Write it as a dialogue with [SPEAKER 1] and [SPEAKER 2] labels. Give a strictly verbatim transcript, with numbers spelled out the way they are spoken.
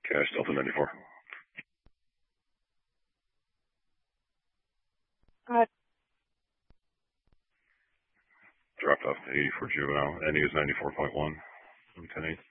[SPEAKER 1] Cash Delta ninety-four.
[SPEAKER 2] Uh,
[SPEAKER 1] Dropped off to eighty-four juvenile. Ending is ninety-four point one. ten eight.